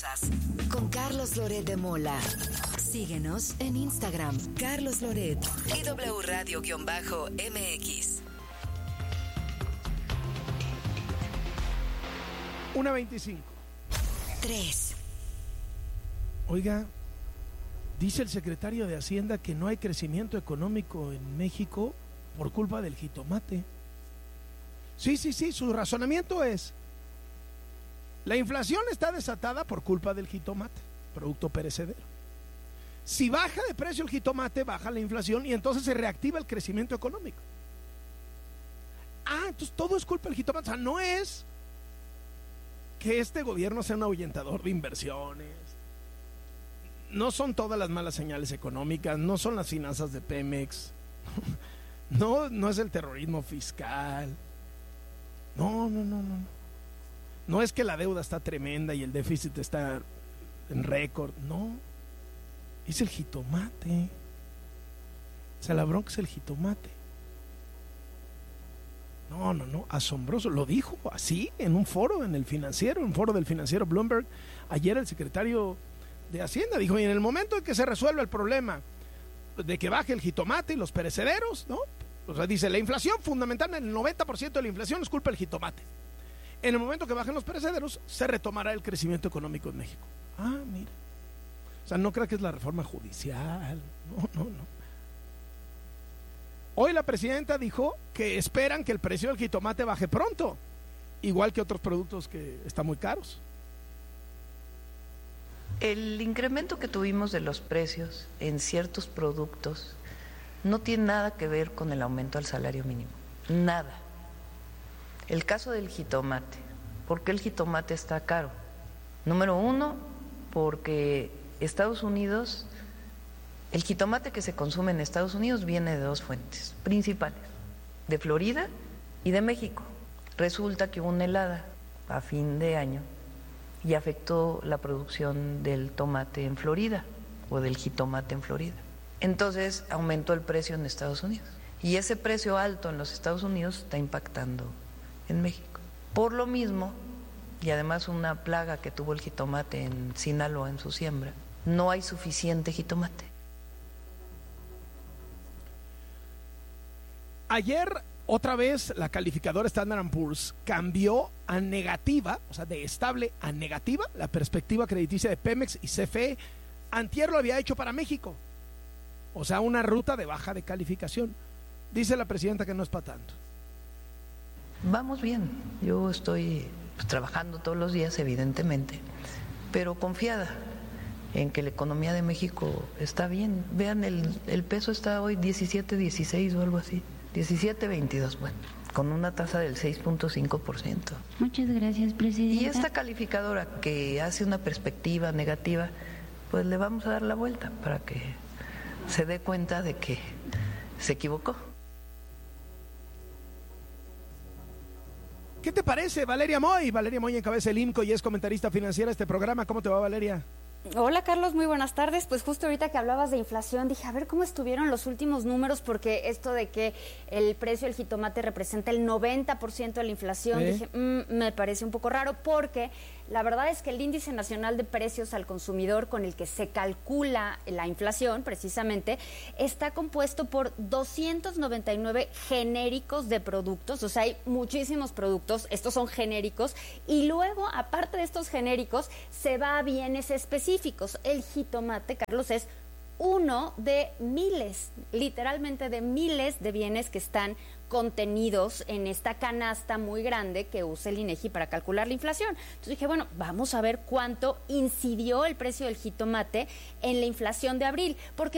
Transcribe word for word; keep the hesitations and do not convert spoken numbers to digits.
finanzas con Carlos Loret de Mola. Síguenos en Instagram, Carlos Loret y W Radio-M X. una veinticinco. tres. Oiga, dice el secretario de Hacienda que no hay crecimiento económico en México por culpa del jitomate. Sí, sí, sí, su razonamiento es: la inflación está desatada por culpa del jitomate, producto perecedero. Si baja de precio el jitomate, baja la inflación y entonces se reactiva el crecimiento económico. Ah, entonces todo es culpa del jitomate. O sea, no es que este gobierno sea un ahuyentador de inversiones, no son todas las malas señales económicas, no son las finanzas de Pemex, no, no es el terrorismo fiscal, no, no, no, no, no es que la deuda está tremenda y el déficit está en récord, no, es el jitomate. O sea, la bronca es el jitomate. No, no, no, asombroso. Lo dijo así en un foro en el Financiero, en un foro del Financiero Bloomberg. Ayer el secretario de Hacienda dijo: y en el momento en que se resuelva el problema de que baje el jitomate y los perecederos, ¿no? O sea, dice, la inflación, fundamentalmente el noventa por ciento de la inflación es culpa del jitomate. En el momento que bajen los perecederos, se retomará el crecimiento económico en México. Ah, mira. O sea, no creo que es la reforma judicial. No, no, no. Hoy la presidenta dijo que esperan que el precio del jitomate baje pronto, igual que otros productos que están muy caros. El incremento que tuvimos de los precios en ciertos productos no tiene nada que ver con el aumento al salario mínimo, nada. El caso del jitomate, ¿por qué el jitomate está caro? Número uno, porque Estados Unidos... El jitomate que se consume en Estados Unidos viene de dos fuentes principales, de Florida y de México. Resulta que hubo una helada a fin de año y afectó la producción del tomate en Florida o del jitomate en Florida. Entonces aumentó el precio en Estados Unidos y ese precio alto en los Estados Unidos está impactando en México. Por lo mismo, y además una plaga que tuvo el jitomate en Sinaloa en su siembra, no hay suficiente jitomate. Ayer, otra vez, la calificadora Standard and Poor's cambió a negativa, o sea, de estable a negativa, la perspectiva crediticia de Pemex y C F E. Antier lo había hecho para México. O sea, una ruta de baja de calificación. Dice la presidenta que no es para tanto. Vamos bien. Yo estoy pues, trabajando todos los días, evidentemente, pero confiada en que la economía de México está bien. Vean, el, el peso está hoy diecisiete, dieciséis o algo así. diecisiete veintidós, bueno, con una tasa del seis punto cinco por ciento. Muchas gracias, presidenta. Y esta calificadora que hace una perspectiva negativa, pues le vamos a dar la vuelta para que se dé cuenta de que se equivocó. ¿Qué te parece, Valeria Moy? Valeria Moy encabeza el I M C O y es comentarista financiera de este programa. ¿Cómo te va, Valeria? Hola Carlos, muy buenas tardes. Pues justo ahorita que hablabas de inflación dije, a ver cómo estuvieron los últimos números, porque esto de que el precio del jitomate representa el noventa por ciento de la inflación, ¿Eh? dije, mmm, me parece un poco raro, porque la verdad es que el índice nacional de precios al consumidor con el que se calcula la inflación precisamente está compuesto por doscientos noventa y nueve genéricos de productos, o sea, hay muchísimos productos, estos son genéricos, y luego aparte de estos genéricos se va a bienes específicos. El jitomate, Carlos, es uno de miles, literalmente de miles de bienes que están contenidos en esta canasta muy grande que usa el INEGI para calcular la inflación. Entonces dije, bueno, vamos a ver cuánto incidió el precio del jitomate en la inflación de abril, porque